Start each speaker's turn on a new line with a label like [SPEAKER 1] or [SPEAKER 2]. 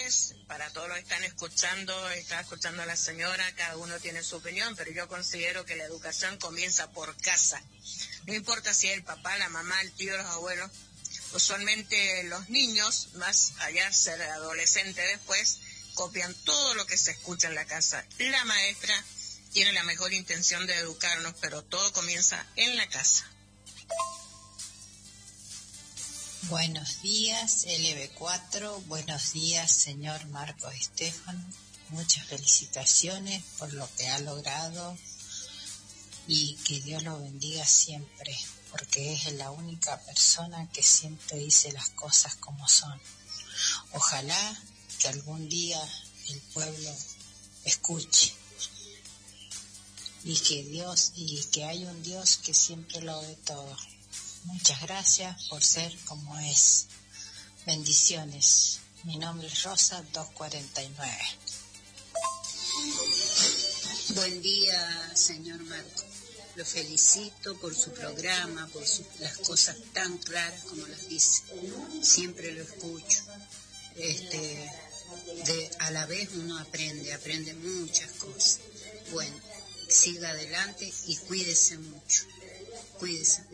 [SPEAKER 1] padres, para todos los que están escuchando, está escuchando a la señora, cada uno tiene su opinión, pero yo considero que la educación comienza por casa. No importa si es el papá, la mamá, el tío, los abuelos. Usualmente los niños, más allá de ser adolescentes después, copian todo lo que se escucha en la casa. La maestra tiene la mejor intención de educarnos, pero todo comienza en la casa.
[SPEAKER 2] Buenos días, LB4. Buenos días, señor Marcos Estefano. Muchas felicitaciones por lo que ha logrado y que Dios lo bendiga siempre, porque es la única persona que siempre dice las cosas como son. Ojalá que algún día el pueblo escuche y que hay un Dios que siempre lo ve todo. Muchas gracias por ser como es. Bendiciones. Mi nombre es Rosa 249.
[SPEAKER 3] Buen día, señor Marco. Lo felicito por su programa, por las cosas tan claras como las dice. Siempre lo escucho. A la vez uno aprende muchas cosas. Bueno, siga adelante y cuídese mucho. Cuídese.